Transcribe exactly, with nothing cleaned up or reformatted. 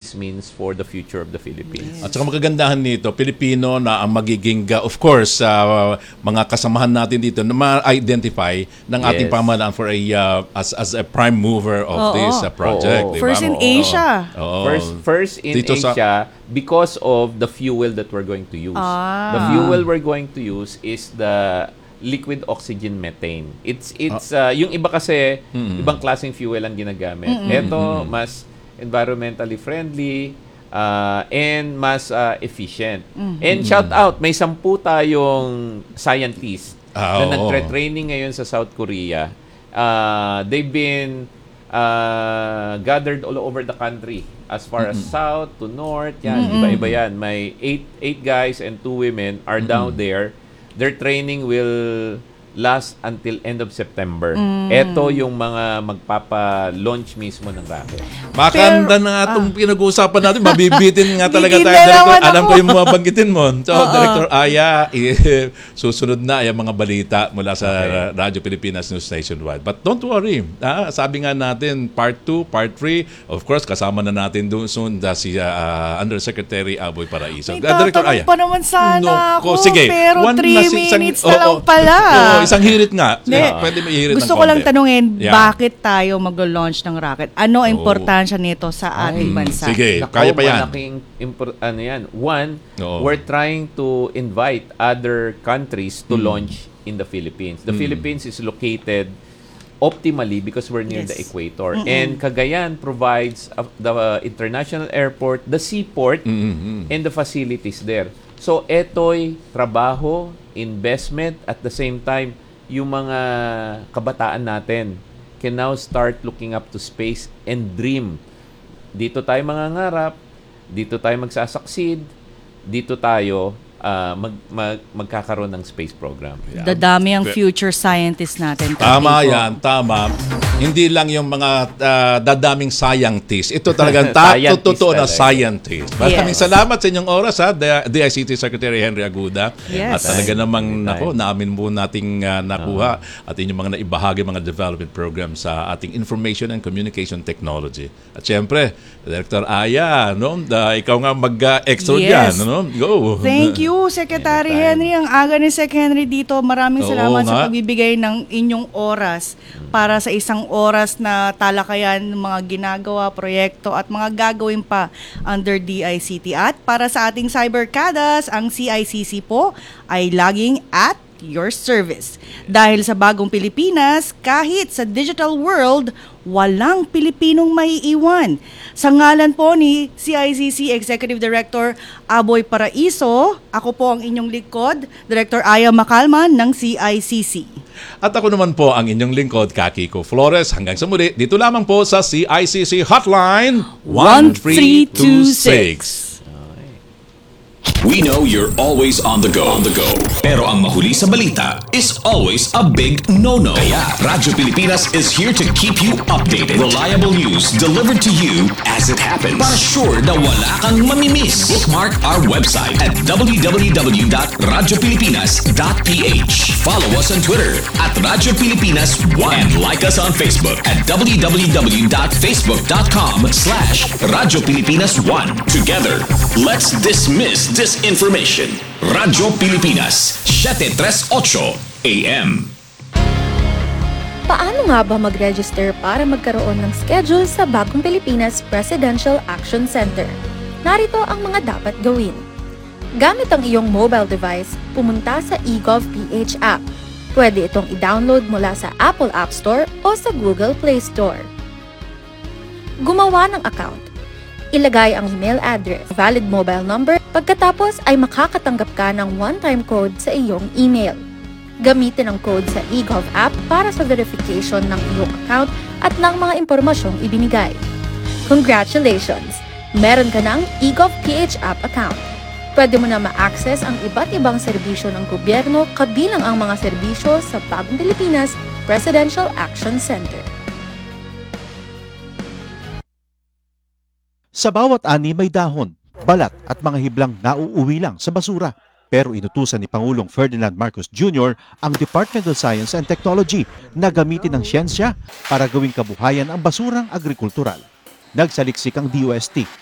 this means for the future of the Philippines. At saka magagandahan nito, Pilipino na ang magiging, uh, of course, uh, mga kasamahan natin dito na ma-identify ng ating Yes. pamahalaan for a uh, as as a prime mover of Oo. this uh, project. Oo. Di ba? First in Oo. Asia. Oo. First, first in Dito sa- Asia because of the fuel that we're going to use. Ah. The fuel we're going to use is the liquid oxygen methane. It's it's uh, yung iba kasi ibang klaseng fuel ang ginagamit. Ito mas environmentally friendly uh, and mas uh, efficient. And shout out, may sampu tayong scientists Ah, na oo. nagtre-training ngayon sa South Korea. Uh, they've been uh, gathered all over the country as far as south to north. Yan, iba-iba yan. May eight eight guys and two women are down there. Their training will last until end of September. Ito yung mga magpapa-launch mismo ng rocket. Makanda na nga itong pinag-uusapan natin. Mabibitin nga talaga Bitin tayo, na Director. naman Alam ako. ko yung mga banggitin mo. So, Director Aya, eh, susunod na yung mga balita mula sa Okay. Radyo Pilipinas News Nationwide. But don't worry. Ah, sabi nga natin, part two, part three, of course, kasama na natin doon soon da si uh, Undersecretary Aboy Paraiso. May Ah, Director tatanong Aya. pa naman sana Nako, ako, sige. pero One three na si- isang- minutes oo, na lang oo. pala. Oo, isang hirit nga. Hindi. Yeah, pwede may hirit Gusto ng ko lang konti. tanungin, Yeah. bakit tayo mag-launch ng rocket? Ano ang Oo. importansya nito sa ating bansa? Sige, Nako, kaya pa yan. malaking impor- ano yan. One, Oo. we're trying to invite other countries to Mm. launch in the Philippines. The Philippines is located optimally because we're near Yes. the equator. And Cagayan provides uh, the uh, international airport, the seaport, Mm-hmm. and the facilities there. So, eto'y trabaho, investment, at the same time, yung mga kabataan natin can now start looking up to space and dream. Dito tayo mangangarap, dito tayo magsasucceed, dito tayo ah, mag, mag, magkakaroon ng space program. Dadami ang future scientists natin. Tama Kiko. yan, tama. Hindi lang yung mga ah, dadaming scientists. Ito talagang ta- Scientist totoo na talaga. scientist. Maraming Yes. salamat sa inyong oras, ha, D I C T Secretary Henry Aguda. Yes. At talaga namang, Anytime. nako, naamin po nating ah, nakuha at inyong mga naibahagi mga development program sa ating Information and Communication Technology. At syempre, Director Aya, no? Da, ikaw nga mag-extra Yes. dyan. No? Go. Thank you, Secretary Anytime. Henry. Ang aga ni Sec Henry dito. Maraming Oo salamat nga. sa pagbibigay ng inyong oras para sa isang oras na talakayan ng mga ginagawa, proyekto at mga gagawin pa under D I C T. At para sa ating cybercadas, ang C I C C po ay laging at your service. Dahil sa bagong Pilipinas, kahit sa digital world, walang Pilipinong maiiwan. Sa ngalan po ni C I C C Executive Director Aboy Paraiso, ako po ang inyong likod, Director Aya Macalman ng C I C C. At ako naman po ang inyong lingkod, Kakiko Flores. Hanggang sa muli, dito lamang po sa C I C C Hotline one three two six. We know you're always on the go. On the go. Pero ang mahuli sa balita is always a big no-no. Kaya Radyo Pilipinas is here to keep you updated. Reliable news delivered to you as it happens. Para sure na wala kang mamimiss. Bookmark our website at w w w dot radyo pilipinas dot p h. Follow us on Twitter at Radyo Pilipinas one. And like us on Facebook at w w w dot facebook dot com slash Radyo Pilipinas one. Together, let's dismiss disinformation. Radyo Pilipinas, seven thirty-eight A M. Paano nga ba mag-register para magkaroon ng schedule sa Bagong Pilipinas Presidential Action Center? Narito ang mga dapat gawin. Gamit ang iyong mobile device, pumunta sa eGovPH app. Pwede itong i-download mula sa Apple App Store o sa Google Play Store. Gumawa ng account. Ilagay ang email address, valid mobile number, pagkatapos ay makakatanggap ka ng one-time code sa iyong email. Gamitin ang code sa eGov app para sa verification ng iyong account at ng mga impormasyong ibinigay. Congratulations! Meron ka ng eGovPH app account. Pwede mo na ma-access ang iba't ibang serbisyo ng gobyerno kabilang ang mga serbisyo sa Bagong Pilipinas Presidential Action Center. Sa bawat ani may dahon, balat at mga hiblang nauuwi lang sa basura. Pero inutusan ni Pangulong Ferdinand Marcos Junior ang Department of Science and Technology na gamitin ang siyensya para gawing kabuhayan ang basurang agrikultural. Nagsaliksik ang D O S T